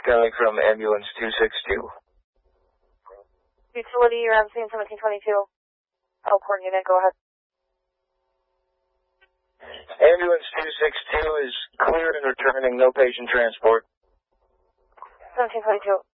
coming from ambulance 262. Utility, you're on scene 1722. Elkhorn unit, go ahead. Ambulance 262 is cleared and returning, no patient transport. 1722.